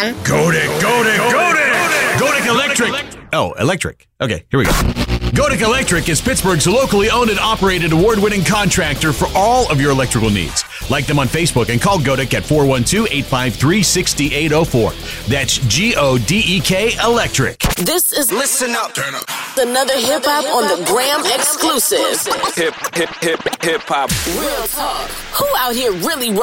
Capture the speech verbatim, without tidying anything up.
on. Kodak, Kodak, Kodak! Kodak Electric! Oh, electric. Okay, here we go. Kodak Electric is Pittsburgh's locally owned and operated award-winning contractor for all of your electrical needs. Like them on Facebook and call Kodak at four one two, eight five three, six eight zero four. That's G O D E K Electric. This is Listen Up. Turn up. another hip hop on the Gram exclusive. Hip, hip, hip, hip hop. Real talk. Who out here really